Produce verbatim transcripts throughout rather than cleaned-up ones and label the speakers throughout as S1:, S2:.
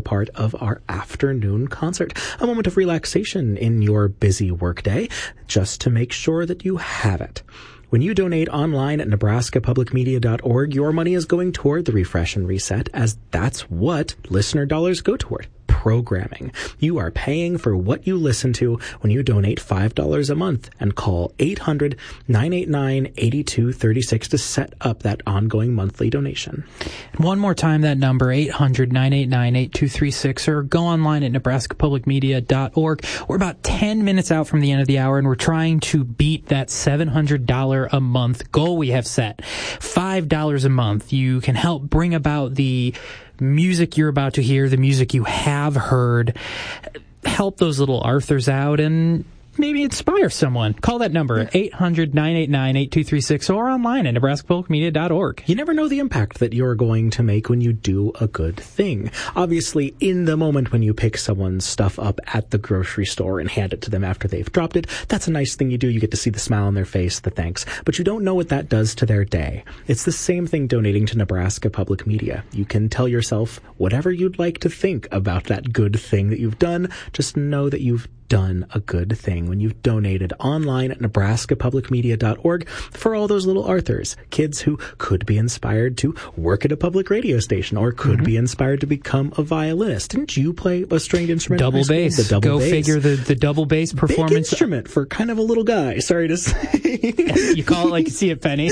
S1: part of our afternoon concert. A moment of relaxation in your busy workday, just to make sure that you have it. When you donate online at nebraska public media dot org, your money is going toward the Refresh and Reset, as that's what listener dollars go toward. Programming. You are paying for what you listen to when you donate five dollars a month and call eight hundred, nine eight nine, eight two three six to set up that ongoing monthly donation.
S2: One more time, that number, eight hundred, nine eight nine, eight two three six, or go online at nebraska public media dot org. We're about ten minutes out from the end of the hour, and we're trying to beat that seven hundred dollars a month goal we have set. five dollars a month. You can help bring about the music you're about to hear, the music you have heard, help those little Arthurs out, and maybe inspire someone. Call that number at eight hundred, nine eight nine, eight two three six or online at nebraska public media dot org.
S1: You never know the impact that you're going to make when you do a good thing. Obviously, in the moment when you pick someone's stuff up at the grocery store and hand it to them after they've dropped it, that's a nice thing you do. You get to see the smile on their face, the thanks. But you don't know what that does to their day. It's the same thing donating to Nebraska Public Media. You can tell yourself whatever you'd like to think about that good thing that you've done. Just know that you've done a good thing when you've donated online at nebraska public media dot org for all those little Arthurs, kids who could be inspired to work at a public radio station or could mm-hmm. be inspired to become a violinist. Didn't you play a stringed instrument?
S2: Double bass.
S1: The double
S2: Go
S1: bass.
S2: figure the, the double bass performance.
S1: Big instrument for kind of a little guy, sorry to say.
S2: You call it like you see it, Penny.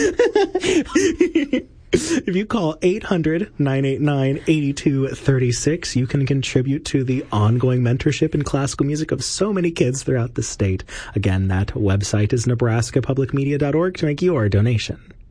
S1: If you call eight hundred, nine eight nine, eight two three six, you can contribute to the ongoing mentorship in classical music of so many kids throughout the state. Again, that website is nebraska public media dot org to make your donation.